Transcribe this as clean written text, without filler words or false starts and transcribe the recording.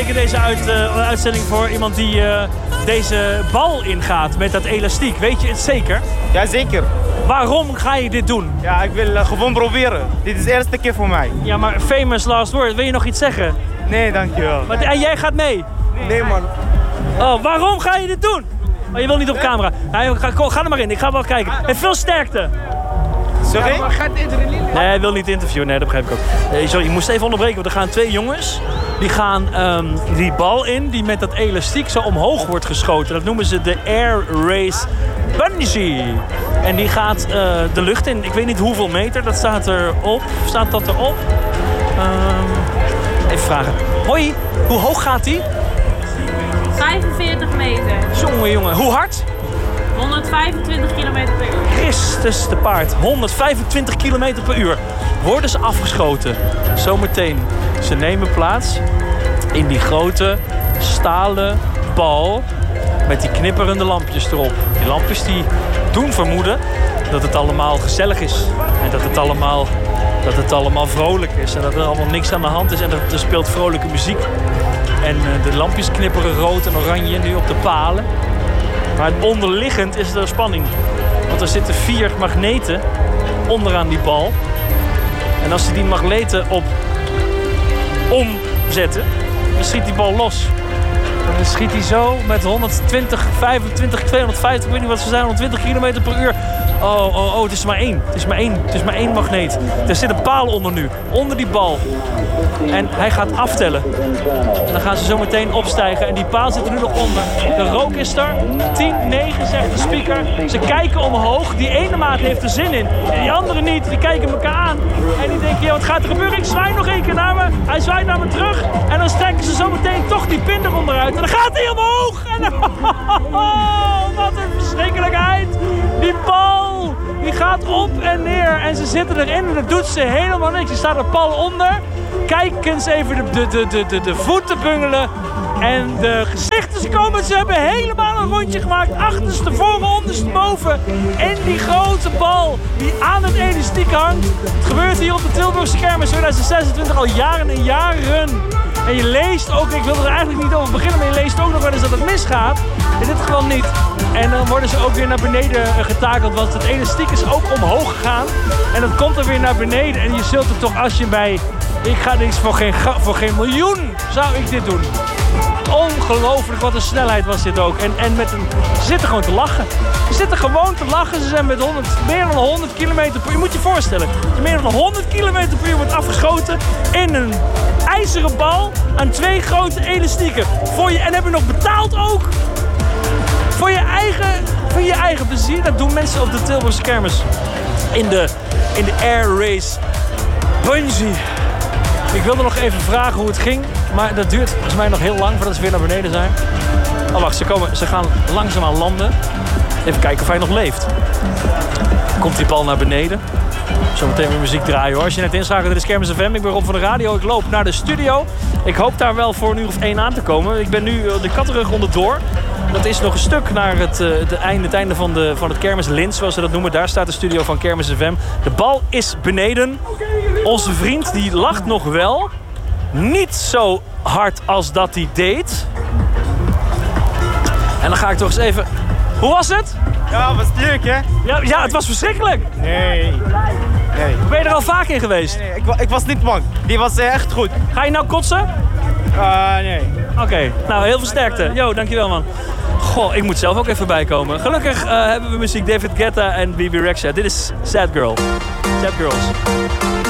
teken deze uitzending voor iemand die deze bal ingaat met dat elastiek. Weet je het zeker? Ja, zeker. Waarom ga je dit doen? Ja, ik wil gewoon proberen. Dit is de eerste keer voor mij. Ja, maar famous last word. Wil je nog iets zeggen? Nee, dankjewel. En jij gaat mee? Nee, man. Oh, waarom ga je dit doen? Oh, je wil niet op camera. Ga er maar in, ik ga wel kijken. En veel sterkte. Sorry? Nee, hij wil niet interviewen. Nee, dat begrijp ik ook. Sorry, ik moest even onderbreken, want er gaan 2 jongens. Die gaan die bal in, die met dat elastiek zo omhoog wordt geschoten. Dat noemen ze de Air Race Bungee. En die gaat de lucht in. Ik weet niet hoeveel meter, dat staat erop. Staat dat erop? Even vragen. Hoi, hoe hoog gaat die? 45 meter. Jongen, hoe hard? 125 km per uur. Christus de paard. 125 km per uur. Worden ze afgeschoten. Zometeen. Ze nemen plaats in die grote stalen bal met die knipperende lampjes erop. Die lampjes die doen vermoeden dat het allemaal gezellig is. En dat het allemaal vrolijk is. En dat er allemaal niks aan de hand is. En dat er speelt vrolijke muziek. En de lampjes knipperen rood en oranje nu op de palen. Maar onderliggend is er spanning. Want er zitten 4 magneten onderaan die bal. En als ze die magneten op omzetten, dan schiet die bal los. En dan schiet hij zo met 120, 25, 250, ik weet niet wat ze zijn, 120 km per uur. Oh, het is maar één. Het is maar één magneet. Er zit een paal onder nu, onder die bal. En hij gaat aftellen. En dan gaan ze zo meteen opstijgen. En die paal zit er nu nog onder. De rook is er. 10, 9 zegt de speaker. Ze kijken omhoog. Die ene maat heeft er zin in. En die andere niet. Die kijken elkaar aan. En die denken, ja, wat gaat er gebeuren? Ik zwaai nog 1 keer naar me. Hij zwaait naar me terug. En dan strekken ze zo meteen toch die pin eronder uit. En dan gaat hij omhoog. En wat een verschrikkelijkheid. Die bal, die gaat op en neer. En ze zitten erin en dat doet ze helemaal niks. Er staat een pal onder. Kijk eens even de voeten bungelen. En de gezichten komen. Ze hebben helemaal een rondje gemaakt. Achterste voren, onderste boven. En die grote bal die aan het elastiek hangt. Het gebeurt hier op de Tilburgse Kermis 2026 al jaren en jaren. En je leest ook, ik wil er eigenlijk niet over beginnen, maar je leest ook nog wel eens dat het misgaat. In dit geval niet. En dan worden ze ook weer naar beneden getakeld, want het elastiek is ook omhoog gegaan. En dat komt dan weer naar beneden. En je zult er toch, als je bij... Ik ga niks voor geen miljoen zou ik dit doen. Ongelooflijk, wat een snelheid was dit ook. En ze zitten gewoon te lachen. Ze zitten gewoon te lachen. Ze zijn met meer dan 100 km per uur. Je moet je voorstellen. Meer dan 100 km per uur wordt afgeschoten in een ijzeren bal aan 2 grote elastieken. En heb je nog betaald ook. Voor je eigen plezier. Dat doen mensen op de Tilburgse Kermis. In de Air Race Bungee. Ik wilde nog even vragen hoe het ging. Maar dat duurt volgens mij nog heel lang voordat ze weer naar beneden zijn. Oh wacht, ze gaan langzaamaan landen. Even kijken of hij nog leeft. Komt die bal naar beneden. Zometeen weer muziek draaien hoor. Als je net inschakelt, dit is Kermis FM. Ik ben Rob van de radio. Ik loop naar de studio. Ik hoop daar wel voor een uur of 1 aan te komen. Ik ben nu de Kattenrug onderdoor. Dat is nog een stuk naar het einde van het Kermis Lint, zoals ze dat noemen. Daar staat de studio van Kermis FM. De bal is beneden. Onze vriend die lacht nog wel. Niet zo hard als dat hij deed. En dan ga ik toch eens even... Hoe was het? Ja, was leuk hè? Ja, het was verschrikkelijk. Nee. Ben je er al vaak in geweest? Nee, ik was niet bang. Die was echt goed. Ga je nou kotsen? Nee. Oké, nou heel veel sterkte. Yo, dankjewel man. Goh, ik moet zelf ook even bijkomen. Gelukkig hebben we muziek David Guetta en BB Rexha. Dit is Sad Girl. Sad Girls.